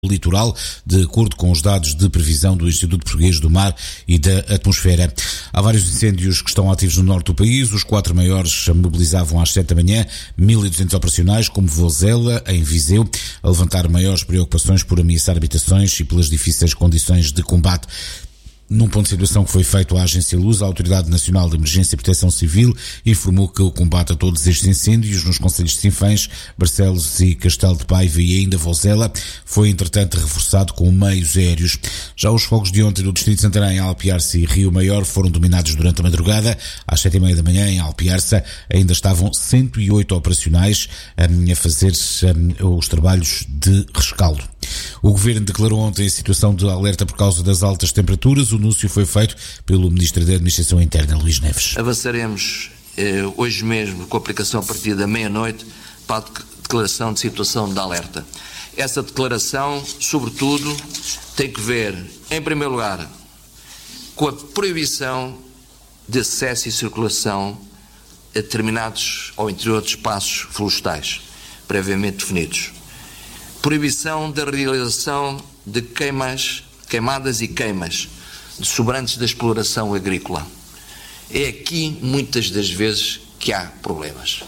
litoral, de acordo com os dados de previsão do Instituto Português do Mar e da Atmosfera. Há vários incêndios que estão ativos no norte do país. Os 4 maiores mobilizavam às 7 da manhã 1.200 operacionais, como Vozela, em Viseu, a levantar maiores preocupações por ameaçar habitações e pelas difíceis condições de combate. Num ponto de situação que foi feito à Agência Luz, a Autoridade Nacional de Emergência e Proteção Civil informou que o combate a todos estes incêndios nos concelhos de Sinfãs, Barcelos e Castelo de Paiva e ainda Vozela foi, entretanto, reforçado com meios aéreos. Já os fogos de ontem do Distrito de Santarém, Alpiarça e Rio Maior foram dominados durante a madrugada. Às 7h30 da manhã, em Alpiarça, ainda estavam 108 operacionais a fazer os trabalhos de rescaldo. O Governo declarou ontem a situação de alerta por causa das altas temperaturas. O anúncio foi feito pelo Ministro da Administração Interna, Luís Neves. Avançaremos hoje mesmo, com a aplicação a partir da meia-noite, para a declaração de situação de alerta. Essa declaração, sobretudo, tem que ver, em primeiro lugar, com a proibição de acesso e circulação a determinados ou interior de espaços florestais, previamente definidos. Proibição da realização de queimadas e queimas de sobrantes da exploração agrícola. É aqui, muitas das vezes, que há problemas.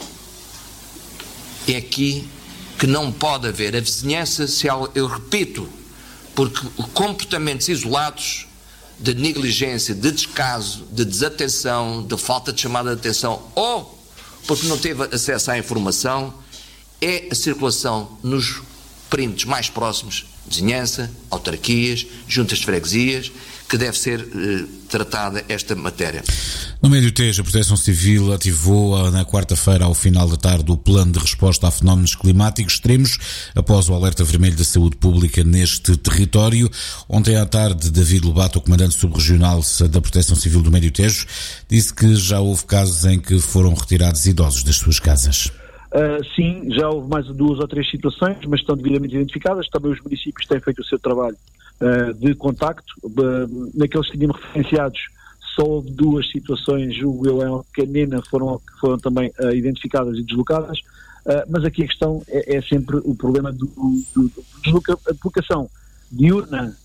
É aqui que não pode haver a vizinhança, eu repito, porque comportamentos isolados de negligência, de descaso, de desatenção, de falta de chamada de atenção, ou porque não teve acesso à informação, é a circulação nos perímetros mais próximos, vizinhança, autarquias, juntas de freguesias, que deve ser tratada esta matéria. No Médio Tejo, a Proteção Civil ativou na quarta-feira, ao final da tarde, o plano de resposta a fenómenos climáticos extremos, após o alerta vermelho da saúde pública neste território. Ontem à tarde, David Lobato, o comandante subregional da Proteção Civil do Médio Tejo, disse que já houve casos em que foram retirados idosos das suas casas. Sim, já houve mais 2 ou 3 situações, mas estão devidamente identificadas. Também os municípios têm feito o seu trabalho de contacto. Naqueles que tínhamos referenciados, só houve 2 situações, julgo eu, em Canena, foram também identificadas e deslocadas. Mas aqui a questão é sempre o problema a deslocação diurna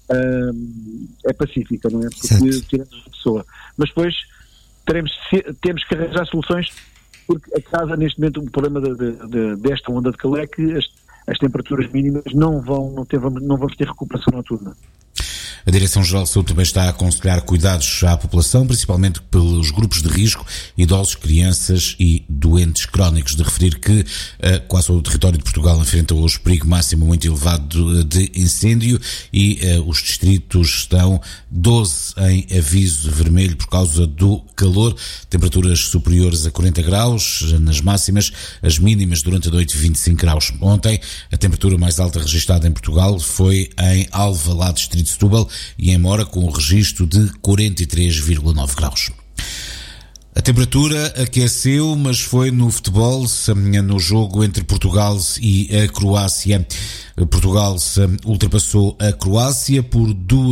é pacífica, não é? Porque tiramos a pessoa. Mas depois temos que arranjar soluções, porque a casa, neste momento, o problema desta onda de calor é que as temperaturas mínimas não vamos ter recuperação noturna. A Direção-Geral de Saúde também está a aconselhar cuidados à população, principalmente pelos grupos de risco, idosos, crianças e doentes crónicos. De referir que quase todo o território de Portugal enfrenta hoje perigo máximo muito elevado de incêndio e os distritos estão 12 em aviso vermelho por causa do calor. Temperaturas superiores a 40 graus nas máximas, as mínimas durante a noite 25 graus. Ontem, a temperatura mais alta registada em Portugal foi em Alvalade, distrito de Setúbal, e em Mora, com o registro de 43,9 graus. A temperatura aqueceu, mas foi no futebol, no jogo entre Portugal e a Croácia. Portugal ultrapassou a Croácia por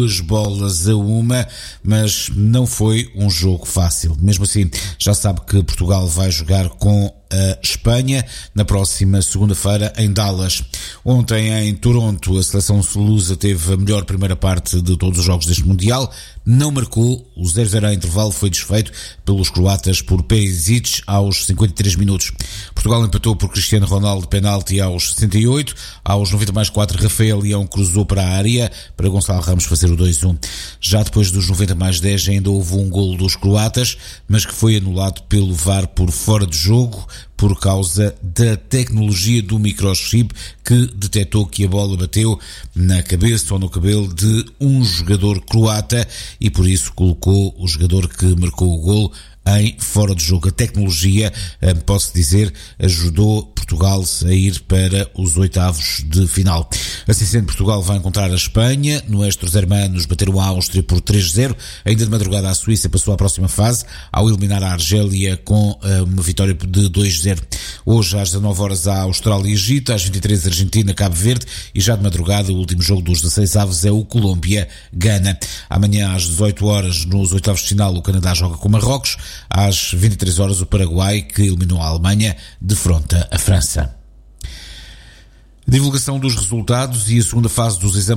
2-1, mas não foi um jogo fácil. Mesmo assim, já sabe que Portugal vai jogar com a Espanha na próxima segunda-feira em Dallas. Ontem em Toronto, a seleção lusa teve a melhor primeira parte de todos os jogos deste Mundial. Não marcou, o 0-0 a intervalo foi desfeito pelos croatas por Perisic aos 53 minutos. Portugal empatou por Cristiano Ronaldo penalti aos 68, aos 90+4 Rafael Leão cruzou para a área para Gonçalo Ramos fazer o 2-1. Já depois dos 90+10 ainda houve um golo dos croatas, mas que foi anulado pelo VAR por fora de jogo, por causa da tecnologia do microchip que detectou que a bola bateu na cabeça ou no cabelo de um jogador croata e por isso colocou o jogador que marcou o golo em fora de jogo. A tecnologia, posso dizer, ajudou Portugal a ir para os oitavos de final. Assim sendo, Portugal vai encontrar a Espanha. No Estos Hermanos bateram a Áustria por 3-0. Ainda de madrugada a Suíça passou à próxima fase ao eliminar a Argélia com uma vitória de 2-0. Hoje às 19 horas há Austrália e Egito, às 23 Argentina, Cabo Verde e já de madrugada o último jogo dos 16 avos é o Colômbia-Gana. Amanhã às 18 horas nos oitavos de final o Canadá joga com Marrocos. Às 23 horas o Paraguai, que eliminou a Alemanha, defronta a França. Divulgação dos resultados e a segunda fase dos exames